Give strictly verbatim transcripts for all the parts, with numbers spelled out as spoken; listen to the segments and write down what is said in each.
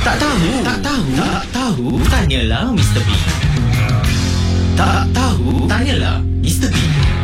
Tak tahu, tak tahu, tak tahu, tanyalah Mister B. Tak tahu, tanyalah Mister B.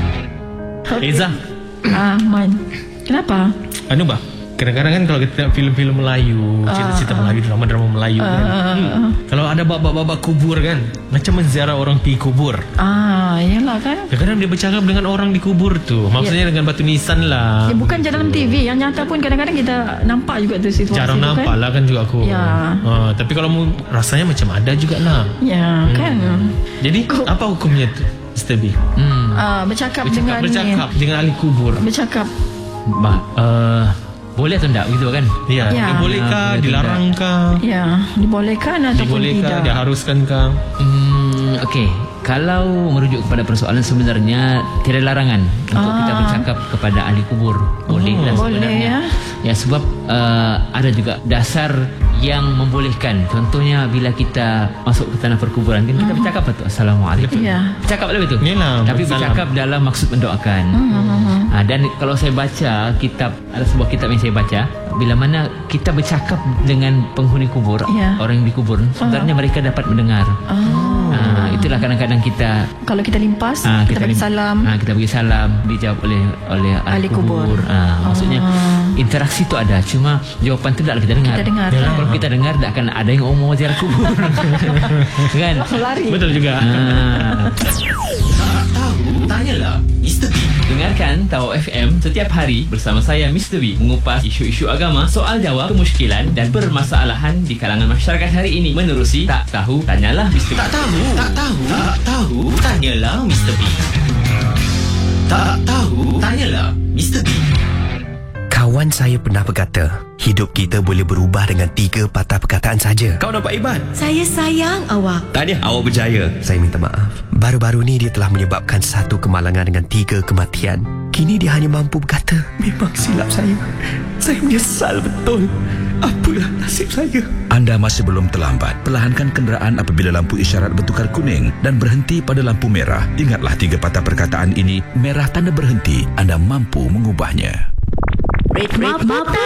Eza, Ah, Man. Kenapa? anu bah, kadang-kadang kan kalau kita tengok filem-filem Melayu, cerita-cerita Ah, Melayu, drama-drama Melayu ah, kan, ah, hmm. ah. kalau ada bab-bab kubur kan, macam menziarah orang pergi kubur. Ah, yalah kan. Kadang-kadang dia bercakap dengan orang di kubur tu, maksudnya dengan batu nisan lah. Ya, bukan je dalam T V, yang nyata pun kadang-kadang kita nampak juga tu situasi Jarang tu, nampak kan? lah kan juga aku. Ya. Ha, tapi kalau mu, rasanya macam ada jugalah. Ya, kan. Jadi Kau- apa hukumnya tu, Mister B? Hmm. Ah, bercakap, dengan Bercakap ni. dengan ahli kubur. Bercakap. Bah, uh, boleh atau tak begitu kan? Ya, Ya. dibolehkah, Ah, dilarangkah, Ya, dibolehkan ataupun dibolehkah, tidak. diharuskankan? Hmm, Okey, kalau merujuk kepada persoalan sebenarnya tiada larangan untuk Ah. kita bercakap kepada ahli kubur. Boleh lah boleh, sebenarnya. ya. Ya, sebab uh, ada juga dasar yang membolehkan. Contohnya bila kita masuk ke tanah perkuburan kan kita bercakap apa tu? Assalamualaikum. Ya. Bercakap lah betul. Yalah, Tapi bersalam. bercakap dalam maksud mendoakan. Hmm. Ha, dan kalau saya baca kitab, ada sebuah kitab yang saya baca, bila mana kita bercakap dengan penghuni kubur, Ya. orang yang dikubur, sebenarnya mereka dapat mendengar. Oh. Ha, itulah kadang-kadang kita Kalau kita limpas, ah, kita, bagi lim- salam. ah, kita bagi salam, dijawab oleh oleh ahli Ahli kubur. kubur. Ah, maksudnya Ah. interaksi tu ada, cuma jawapan tu taklah kita dengar. Kita dengar, Yalah, kan? kalau kita dengar tak akan ada yang omong ziarah kubur. Kan? Lari. Betul juga. Ah. Tak tahu, tanyalah Mister B. Dengarkan Tahu F M setiap hari bersama saya Mister B mengupas isu-isu agama, soal jawab, kemusykilan dan permasalahan di kalangan masyarakat hari ini menerusi Tak Tahu Tanyalah Mister B. Tak tahu, tak tahu, tak tahu, tanyalah Mister B. Tak tahu, tanyalah Mister B. Kawan saya pernah berkata, hidup kita boleh berubah dengan tiga patah perkataan saja. Kau nampak Iban? Saya sayang awak. Tahniah, awak berjaya. Saya minta maaf. Baru-baru ni dia telah menyebabkan satu kemalangan dengan tiga kematian. Kini dia hanya mampu berkata, memang silap saya. Saya menyesal betul. Apalah nasib saya. Anda masih belum terlambat. Perlahankan kenderaan apabila lampu isyarat bertukar kuning dan berhenti pada lampu merah. Ingatlah tiga patah perkataan ini. Merah tanda berhenti. Anda mampu mengubahnya. Maaf, maaf.